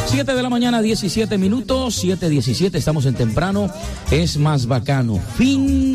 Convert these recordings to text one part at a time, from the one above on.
7 de la mañana, 17 minutos, 7:17, estamos en temprano, es más bacano. Fin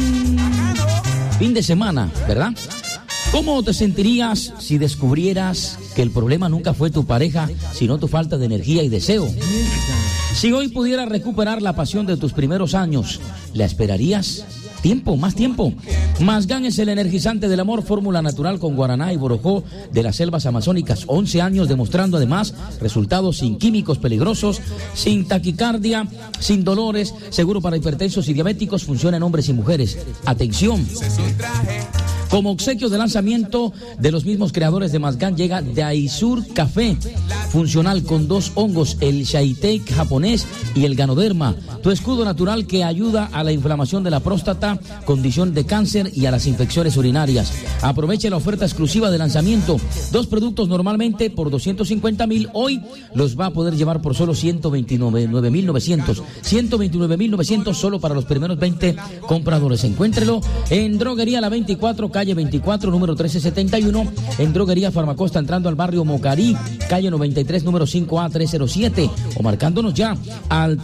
de semana, ¿verdad? ¿Cómo te sentirías si descubrieras que el problema nunca fue tu pareja, sino tu falta de energía y deseo? Si hoy pudieras recuperar la pasión de tus primeros años, ¿la esperarías? Más tiempo. Mazgán es el energizante del amor, fórmula natural con guaraná y borojó de las selvas amazónicas. 11 años demostrando además resultados sin químicos peligrosos, sin taquicardia, sin dolores, seguro para hipertensos y diabéticos, funciona en hombres y mujeres. Atención. Como obsequio de lanzamiento de los mismos creadores de Mazgán llega Daisur Café, funcional con 2 hongos, el Shaitake japonés y el Ganoderma, tu escudo natural que ayuda a la inflamación de la próstata, condición de cáncer y a las infecciones urinarias. Aproveche la oferta exclusiva de lanzamiento, 2 productos normalmente por 250,000, hoy los va a poder llevar por solo 129,900, 129,900 solo para los primeros 20 compradores. Encuéntrelo en Droguería La 24, calle 24, número 1371, en Droguería Farmacosta, entrando al barrio Mocarí, calle 93, número 5A 307, o marcándonos ya al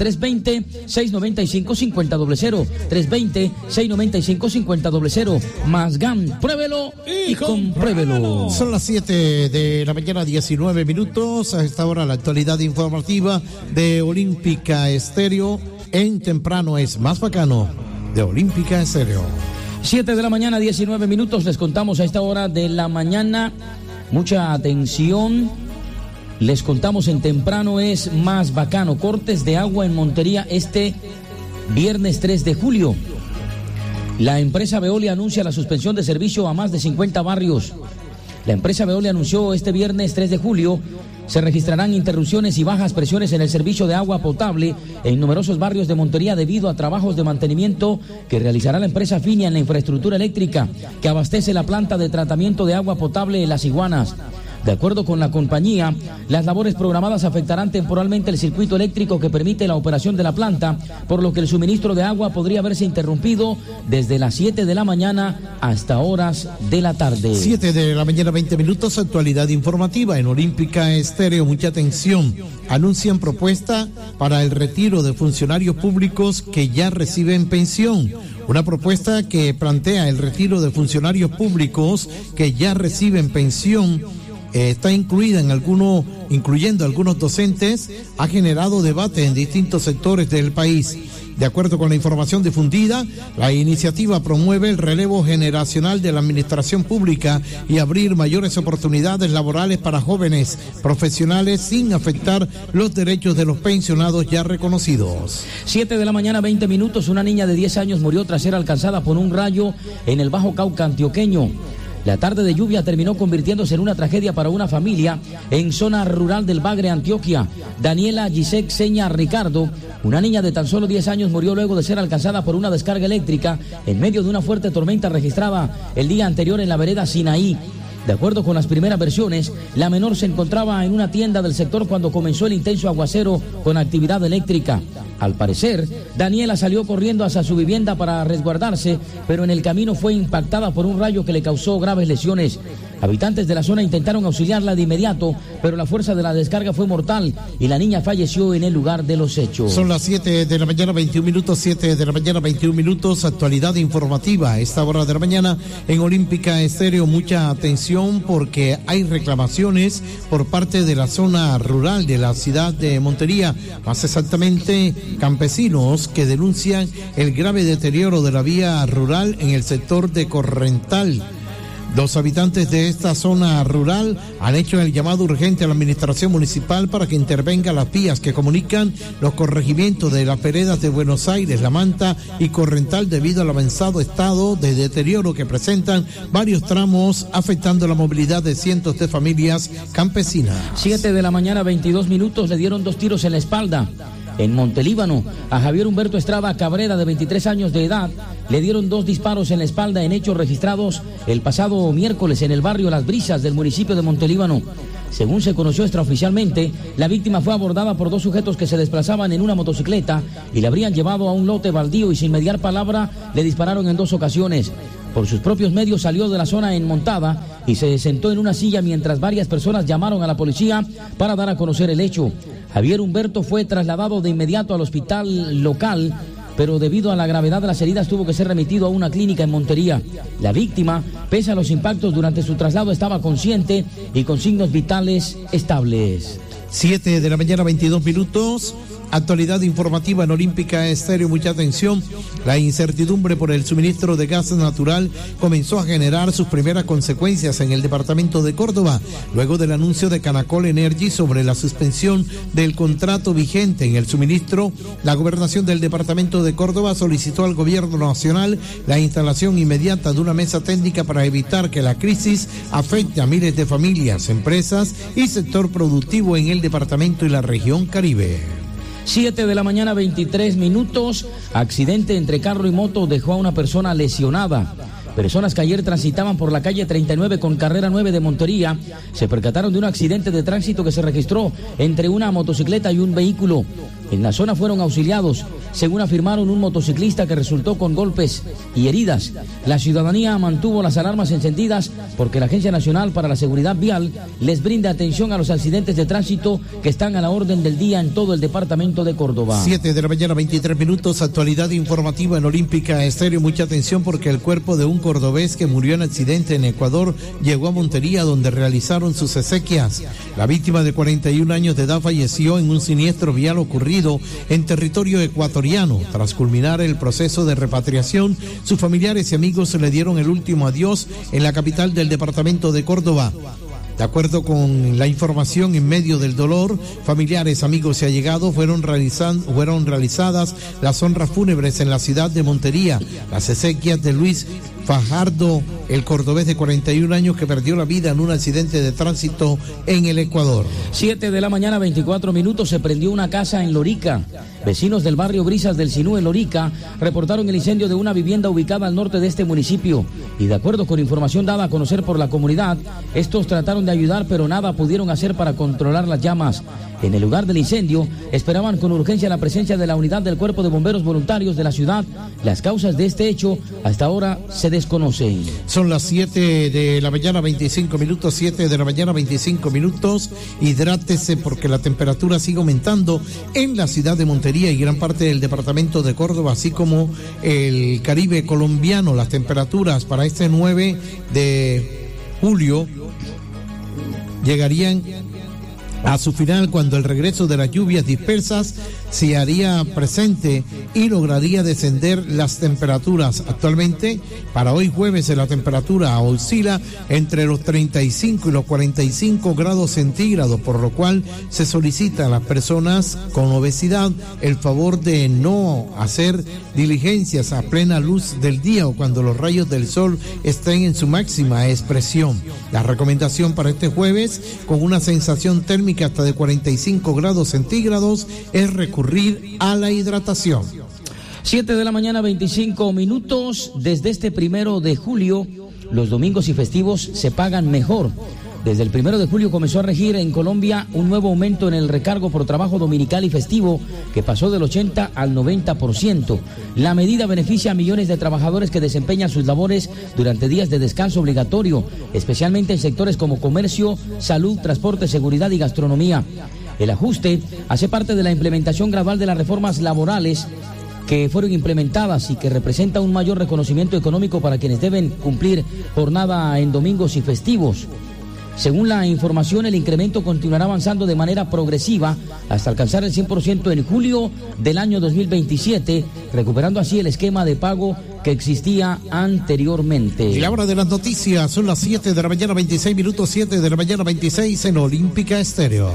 320-695-5000, 320-695-5000. Mazgán, pruébelo y compruébelo. Son las 7 de la mañana, 19 minutos, a esta hora la actualidad informativa de Olímpica Estéreo, en temprano es más bacano, de Olímpica Estéreo. 7 de la mañana, 19 minutos, les contamos a esta hora de la mañana, mucha atención, les contamos en temprano es más bacano, cortes de agua en Montería este viernes 3 de julio. La empresa Veolia anuncia la suspensión de servicio a más de 50 barrios. La empresa Veolia anunció este viernes 3 de julio se registrarán interrupciones y bajas presiones en el servicio de agua potable en numerosos barrios de Montería debido a trabajos de mantenimiento que realizará la empresa Finia en la infraestructura eléctrica que abastece la planta de tratamiento de agua potable en Las Iguanas. De acuerdo con la compañía, las labores programadas afectarán temporalmente el circuito eléctrico que permite la operación de la planta, por lo que el suministro de agua podría haberse interrumpido desde las 7 de la mañana hasta horas de la tarde. 7 de la mañana, 20 minutos, actualidad informativa en Olímpica Estéreo. Mucha atención. Anuncian propuesta para el retiro de funcionarios públicos que ya reciben pensión. Una propuesta que plantea el retiro de funcionarios públicos que ya reciben pensión. Está incluyendo algunos docentes, ha generado debate en distintos sectores del país. De acuerdo con la información difundida, la iniciativa promueve el relevo generacional de la administración pública y abrir mayores oportunidades laborales para jóvenes profesionales sin afectar los derechos de los pensionados ya reconocidos. 7 de la mañana, 20 minutos, una niña de 10 años murió tras ser alcanzada por un rayo en el Bajo Cauca antioqueño. La tarde de lluvia terminó convirtiéndose en una tragedia para una familia en zona rural del Bagre, Antioquia. Daniela Gisek Seña Ricardo, una niña de tan solo 10 años, murió luego de ser alcanzada por una descarga eléctrica en medio de una fuerte tormenta registrada el día anterior en la vereda Sinaí. De acuerdo con las primeras versiones, la menor se encontraba en una tienda del sector cuando comenzó el intenso aguacero con actividad eléctrica. Al parecer, Daniela salió corriendo hacia su vivienda para resguardarse, pero en el camino fue impactada por un rayo que le causó graves lesiones. Habitantes de la zona intentaron auxiliarla de inmediato, pero la fuerza de la descarga fue mortal y la niña falleció en el lugar de los hechos. Son las 7 de la mañana, 21 minutos, 7 de la mañana, 21 minutos, actualidad informativa. A esta hora de la mañana en Olímpica Estéreo, mucha atención porque hay reclamaciones por parte de la zona rural de la ciudad de Montería, más exactamente campesinos que denuncian el grave deterioro de la vía rural en el sector de Corrental. Los habitantes de esta zona rural han hecho el llamado urgente a la administración municipal para que intervenga las vías que comunican los corregimientos de las veredas de Buenos Aires, La Manta y Corrental debido al avanzado estado de deterioro que presentan varios tramos, afectando la movilidad de cientos de familias campesinas. 7 de la mañana, 22 minutos, le dieron 2 tiros en la espalda. En Montelíbano, a Javier Humberto Estrada Cabrera, de 23 años de edad, le dieron 2 disparos en la espalda en hechos registrados el pasado miércoles en el barrio Las Brisas del municipio de Montelíbano. Según se conoció extraoficialmente, la víctima fue abordada por 2 sujetos que se desplazaban en una motocicleta y le habrían llevado a un lote baldío y sin mediar palabra le dispararon en 2 ocasiones. Por sus propios medios salió de la zona en montada y se sentó en una silla mientras varias personas llamaron a la policía para dar a conocer el hecho. Javier Humberto fue trasladado de inmediato al hospital local, pero debido a la gravedad de las heridas tuvo que ser remitido a una clínica en Montería. La víctima, pese a los impactos durante su traslado, estaba consciente y con signos vitales estables. 7 de la mañana, 22 minutos. Actualidad informativa en Olímpica Estéreo, mucha atención. La incertidumbre por el suministro de gas natural comenzó a generar sus primeras consecuencias en el departamento de Córdoba, luego del anuncio de Canacol Energy sobre la suspensión del contrato vigente en el suministro. La gobernación del departamento de Córdoba solicitó al gobierno nacional la instalación inmediata de una mesa técnica para evitar que la crisis afecte a miles de familias, empresas y sector productivo en el departamento y la región Caribe. 7 de la mañana, 23 minutos. Accidente entre carro y moto dejó a una persona lesionada. Personas que ayer transitaban por la calle 39 con carrera 9 de Montería se percataron de un accidente de tránsito que se registró entre una motocicleta y un vehículo. En la zona fueron auxiliados, según afirmaron, un motociclista que resultó con golpes y heridas. La ciudadanía mantuvo las alarmas encendidas porque la Agencia Nacional para la Seguridad Vial les brinda atención a los accidentes de tránsito que están a la orden del día en todo el departamento de Córdoba. 7 de la mañana, 23 minutos, actualidad informativa en Olímpica Estéreo. Mucha atención porque el cuerpo de un cordobés que murió en accidente en Ecuador llegó a Montería, donde realizaron sus exequias. La víctima de 41 años de edad falleció en un siniestro vial ocurrido en territorio ecuatoriano. Tras culminar el proceso de repatriación, sus familiares y amigos le dieron el último adiós en la capital del departamento de Córdoba. De acuerdo con la información, en medio del dolor, familiares, amigos y allegados fueron realizadas las honras fúnebres en la ciudad de Montería. Las exequias de Luis Fajardo, el cordobés de 41 años que perdió la vida en un accidente de tránsito en el Ecuador. 7 de la mañana, 24 minutos, se prendió una casa en Lorica. Vecinos del barrio Brisas del Sinú en Lorica reportaron el incendio de una vivienda ubicada al norte de este municipio. Y de acuerdo con información dada a conocer por la comunidad, estos trataron de ayudar, pero nada pudieron hacer para controlar las llamas. En el lugar del incendio, esperaban con urgencia la presencia de la unidad del Cuerpo de Bomberos Voluntarios de la ciudad. Las causas de este hecho hasta ahora se desconocen. Son las 7 de la mañana, 25 minutos, 7 de la mañana, 25 minutos. Hidrátese porque la temperatura sigue aumentando en la ciudad de Montería y gran parte del departamento de Córdoba, así como el Caribe colombiano. Las temperaturas para este 9 de julio llegarían a su final cuando el regreso de las lluvias dispersas se haría presente y lograría descender las temperaturas. Actualmente, para hoy jueves, la temperatura oscila entre los 35 y los 45 grados centígrados, por lo cual se solicita a las personas con obesidad el favor de no hacer diligencias a plena luz del día o cuando los rayos del sol estén en su máxima expresión. La recomendación para este jueves, con una sensación térmica hasta de 45 grados centígrados, es recurrir a la hidratación. 7 de la mañana, 25 minutos. Desde este 1 de julio, los domingos y festivos se pagan mejor. Desde el 1 de julio comenzó a regir en Colombia un nuevo aumento en el recargo por trabajo dominical y festivo que pasó del 80 al 90%. La medida beneficia a millones de trabajadores que desempeñan sus labores durante días de descanso obligatorio, especialmente en sectores como comercio, salud, transporte, seguridad y gastronomía. El ajuste hace parte de la implementación gradual de las reformas laborales que fueron implementadas y que representa un mayor reconocimiento económico para quienes deben cumplir jornada en domingos y festivos. Según la información, el incremento continuará avanzando de manera progresiva hasta alcanzar el 100% en julio del año 2027, recuperando así el esquema de pago que existía anteriormente. Y la hora de las noticias son las 7 de la mañana, 26 minutos, 7 de la mañana, 26 en Olímpica Estéreo.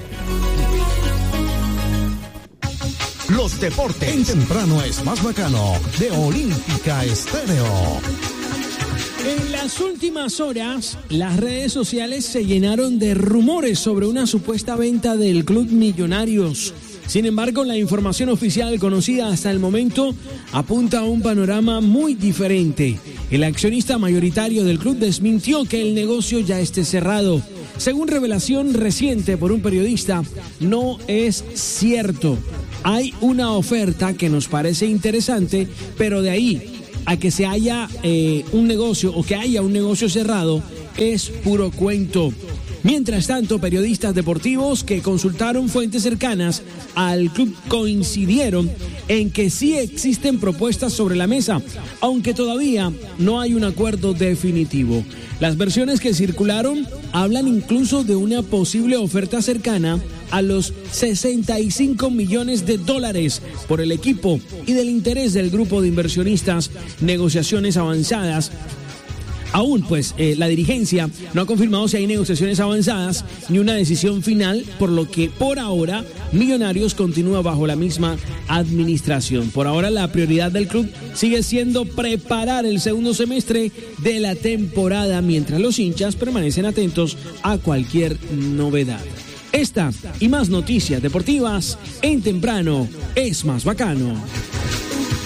Los deportes en temprano es más bacano de Olímpica Estéreo. En las últimas horas, las redes sociales se llenaron de rumores sobre una supuesta venta del Club Millonarios. Sin embargo, la información oficial conocida hasta el momento apunta a un panorama muy diferente. El accionista mayoritario del club desmintió que el negocio ya esté cerrado. Según revelación reciente por un periodista, no es cierto. Hay una oferta que nos parece interesante, pero de ahí a que se haya un negocio o que haya un negocio cerrado es puro cuento. Mientras tanto, periodistas deportivos que consultaron fuentes cercanas al club coincidieron en que sí existen propuestas sobre la mesa, aunque todavía no hay un acuerdo definitivo. Las versiones que circularon hablan incluso de una posible oferta cercana a los $65 millones por el equipo y del interés del grupo de inversionistas, negociaciones avanzadas. Aún, pues, la dirigencia no ha confirmado si hay negociaciones avanzadas ni una decisión final, por lo que, por ahora, Millonarios continúa bajo la misma administración. Por ahora, la prioridad del club sigue siendo preparar el segundo semestre de la temporada, mientras los hinchas permanecen atentos a cualquier novedad. Esta y más noticias deportivas en Temprano es más bacano.